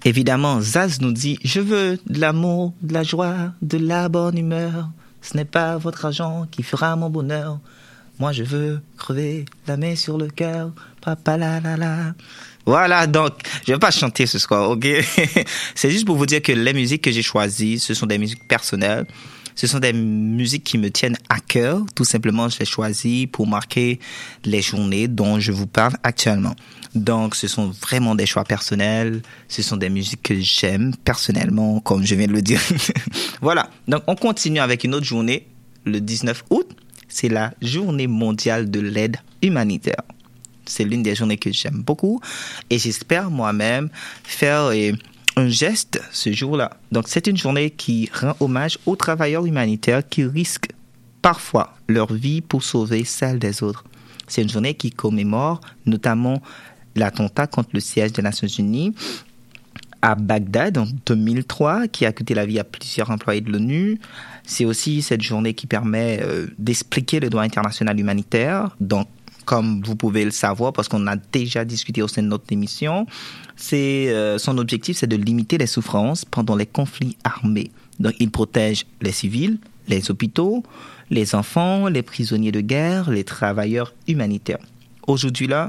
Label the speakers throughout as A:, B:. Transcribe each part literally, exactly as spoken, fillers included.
A: Évidemment, Zaz nous dit « Je veux de l'amour, de la joie, de la bonne humeur. Ce n'est pas votre argent qui fera mon bonheur. Moi, je veux crever la main sur le cœur. Papa la la la. » Voilà, donc, je vais pas chanter ce soir, ok? C'est juste pour vous dire que les musiques que j'ai choisies, ce sont des musiques personnelles. Ce sont des musiques qui me tiennent à cœur. Tout simplement, je les choisis pour marquer les journées dont je vous parle actuellement. Donc, ce sont vraiment des choix personnels. Ce sont des musiques que j'aime personnellement, comme je viens de le dire. Voilà. Donc, on continue avec une autre journée. Le dix-neuf août, c'est la journée mondiale de l'aide humanitaire. C'est l'une des journées que j'aime beaucoup. Et j'espère moi-même faire un geste ce jour-là. Donc, c'est une journée qui rend hommage aux travailleurs humanitaires qui risquent parfois leur vie pour sauver celle des autres. C'est une journée qui commémore notamment l'attentat contre le siège des Nations Unies à Bagdad en deux mille trois, qui a coûté la vie à plusieurs employés de l'ONU. C'est aussi cette journée qui permet euh, d'expliquer le droit international humanitaire. Donc, comme vous pouvez le savoir, parce qu'on a déjà discuté au sein de notre émission, c'est, euh, son objectif, c'est de limiter les souffrances pendant les conflits armés. Donc, il protège les civils, les hôpitaux, les enfants, les prisonniers de guerre, les travailleurs humanitaires. Aujourd'hui, là,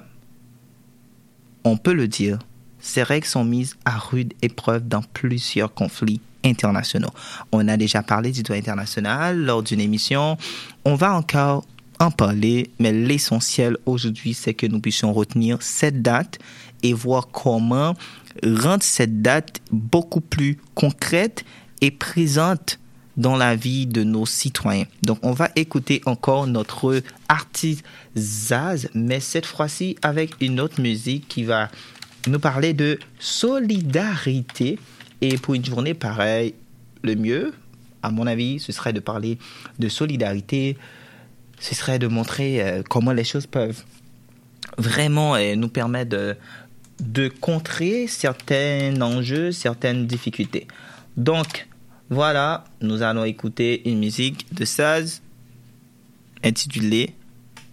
A: on peut le dire, ces règles sont mises à rude épreuve dans plusieurs conflits internationaux. On a déjà parlé du droit international lors d'une émission. On va encore en parler, mais l'essentiel aujourd'hui, c'est que nous puissions retenir cette date et voir comment rendre cette date beaucoup plus concrète et présente dans la vie de nos citoyens. Donc, on va écouter encore notre artiste Zaz, mais cette fois-ci avec une autre musique qui va nous parler de solidarité. Et pour une journée pareille, le mieux, à mon avis, ce serait de parler de solidarité. Ce serait de montrer euh, comment les choses peuvent vraiment euh, nous permettre de, de contrer certains enjeux, certaines difficultés. Donc, voilà, nous allons écouter une musique de Zaz intitulée « Si ».